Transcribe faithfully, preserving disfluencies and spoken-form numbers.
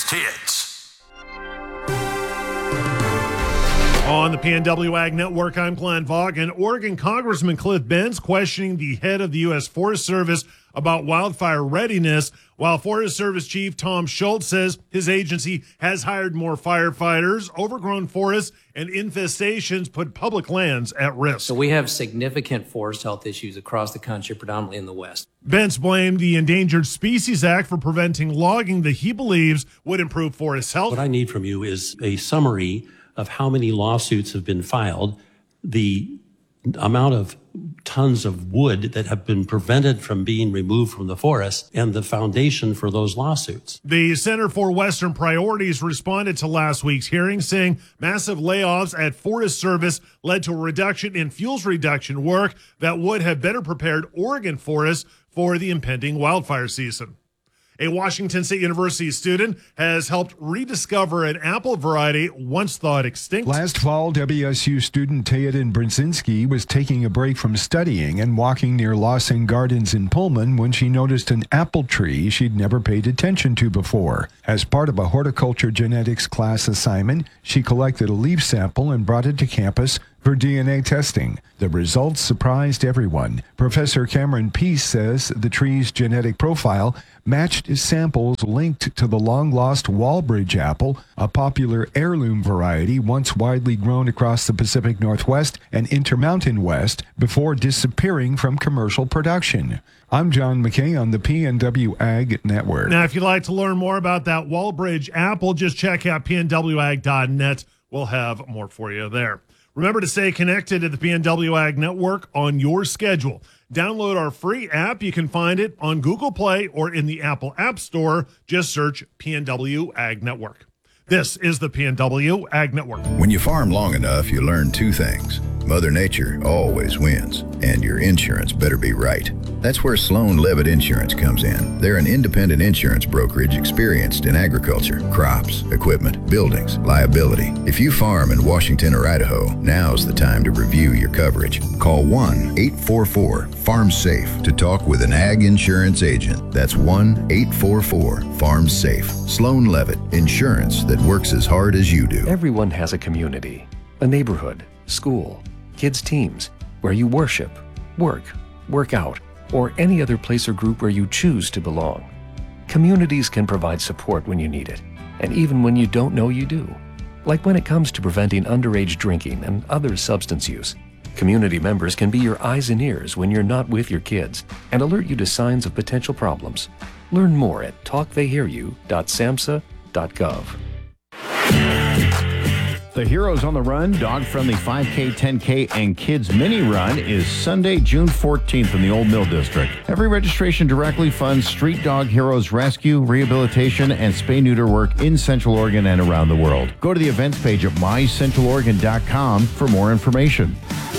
greatest hits. On the P N W Ag Network, I'm Glenn Vaughan. Oregon Congressman Cliff Benz questioning the head of the U S Forest Service about wildfire readiness, while Forest Service Chief Tom Schultz says his agency has hired more firefighters. Overgrown forests and infestations put public lands at risk. So we have significant forest health issues across the country, predominantly in the West. Benz blamed the Endangered Species Act for preventing logging that he believes would improve forest health. What I need from you is a summary of how many lawsuits have been filed, the amount of tons of wood that have been prevented from being removed from the forest, and the foundation for those lawsuits. The Center for Western Priorities responded to last week's hearing, saying massive layoffs at Forest Service led to a reduction in fuels reduction work that would have better prepared Oregon forests for the impending wildfire season. A Washington State University student has helped rediscover an apple variety once thought extinct. Last fall, W S U student Teodin Brzezinski was taking a break from studying and walking near Lawson Gardens in Pullman when she noticed an apple tree she'd never paid attention to before. As part of a horticulture genetics class assignment, she collected a leaf sample and brought it to campus for D N A testing. The results surprised everyone. Professor Cameron Peace says the tree's genetic profile matched samples linked to the long-lost Walbridge apple, a popular heirloom variety once widely grown across the Pacific Northwest and Intermountain West before disappearing from commercial production. I'm John McKay on the P N W Ag Network. Now, if you'd like to learn more about that Walbridge apple, just check out P N W ag dot net. We'll have more for you there. Remember to stay connected to the P N W Ag Network on your schedule. Download our free app. You can find it on Google Play or in the Apple App Store. Just search P N W Ag Network. This is the P N W Ag Network. When you farm long enough, you learn two things. Mother Nature always wins, and your insurance better be right. That's where Sloan Levitt Insurance comes in. They're an independent insurance brokerage experienced in agriculture, crops, equipment, buildings, liability. If you farm in Washington or Idaho, now's the time to review your coverage. Call one eight four four farm safe to talk with an ag insurance agent. That's one eight four four farm safe. Sloan Levitt, insurance that works as hard as you do. Everyone has a community, a neighborhood, school, kids' teams, where you worship, work, work out, or any other place or group where you choose to belong. Communities can provide support when you need it, and even when you don't know you do. Like when it comes to preventing underage drinking and other substance use. Community members can be your eyes and ears when you're not with your kids and alert you to signs of potential problems. Learn more at talk they hear you dot samhsa dot gov. The Heroes on the Run dog-friendly five K, ten K, and Kids Mini Run is Sunday, June fourteenth in the Old Mill District. Every registration directly funds Street Dog Heroes rescue, rehabilitation, and spay-neuter work in Central Oregon and around the world. Go to the events page at my central oregon dot com for more information.